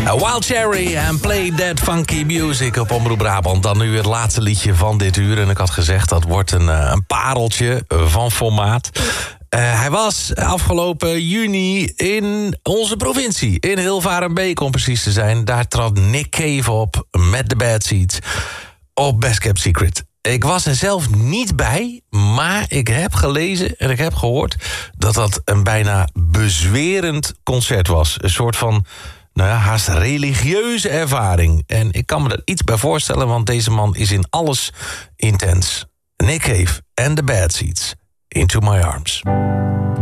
Wild Cherry en Play That Funky Music op Omroep Brabant. Dan nu het laatste liedje van dit uur. En ik had gezegd, dat wordt een pareltje van formaat. Hij was afgelopen juni in onze provincie. In Hilvarenbeek, om precies te zijn. Daar trad Nick Cave op met The Bad Seeds op Best Kept Secret. Ik was er zelf niet bij, maar ik heb gelezen en ik heb gehoord dat dat een bijna bezwerend concert was. Een soort van, haast religieuze ervaring. En ik kan me er iets bij voorstellen, want deze man is in alles intens. Nick Cave en The Bad Seeds, Into My Arms.